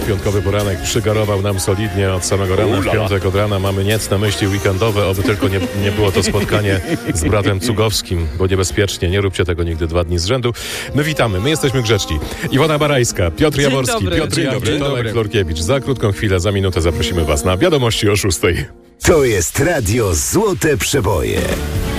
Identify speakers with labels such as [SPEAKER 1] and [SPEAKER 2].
[SPEAKER 1] piątkowy poranek przygarował nam solidnie od samego rana. W piątek od rana mamy niecne myśli weekendowe, oby tylko nie było to spotkanie z bratem Cugowskim, bo niebezpiecznie, nie róbcie tego nigdy 2 dni z rzędu. My witamy, my jesteśmy grzeczni. Iwona Barajska, Piotr Jaworski, Piotr Jaworski, Tomek Florkiewicz. Za krótką chwilę, za minutę zaprosimy Was na wiadomości o 6:00.
[SPEAKER 2] To jest Radio Złote Przeboje.